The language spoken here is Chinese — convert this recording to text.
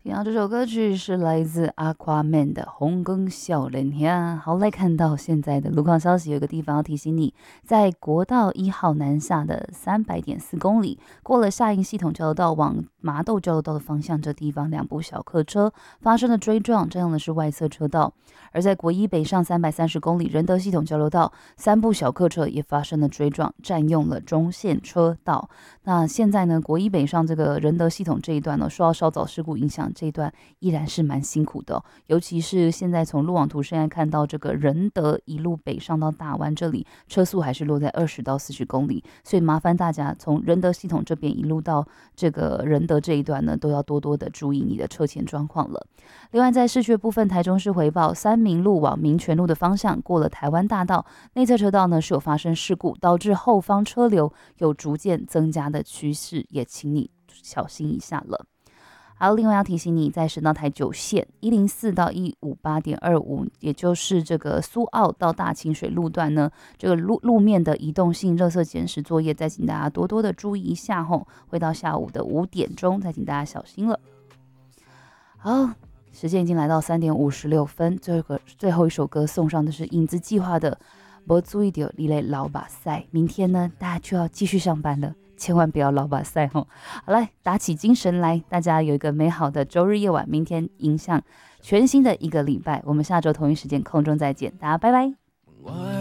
听到这首歌曲是来自 Aquaman 的《红更小人呀》。好，来看到现在的路况消息，有一个地方要提醒你，在国道1号南下的300.4公里，过了下营系统交流道往麻豆交流道的方向，这地方2部小客车发生了追撞，占用的是外侧车道。而在国一北上330公里仁德系统交流道，3部小客车也发生了追撞，占用了中线车道。那现在呢，国一北上这个仁德系统这一段呢，受到稍早事故影响，这一段依然是蛮辛苦的尤其是现在从路网图现在看到这个仁德一路北上到大湾这里，车速还是落在20到40公里，所以麻烦大家从仁德系统这边一路到这个仁德这一段呢，都要多多的注意你的车前状况了。另外在市区部分，台中市回报三民路往民权路的方向，过了台湾大道内侧车道呢是有发生事故，导致后方车流有逐渐增加的趋势，也请你小心一下了。还有另外要提醒你，在省道台9线104到158.25，也就是这个苏澳到大清水路段呢，这个路面的移动性垃圾捡拾作业，再请大家多多的注意一下吼，会到下午的5点钟，再请大家小心了。好，时间已经来到3点56分，最后一首歌送上的是影子计划的没注意到你的老把赛。明天呢，大家就要继续上班了，千万不要老把赛哦。好来，打起精神来，大家有一个美好的周日夜晚，明天迎向全新的一个礼拜。我们下周同一时间空中再见，大家拜拜。